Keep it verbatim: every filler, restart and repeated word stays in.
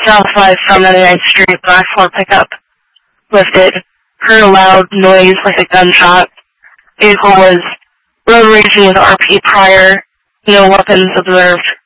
South five from ninety-ninth Street, black Ford pickup, lifted, heard a loud noise like a gunshot. Vehicle was road raging with R P prior, no weapons observed.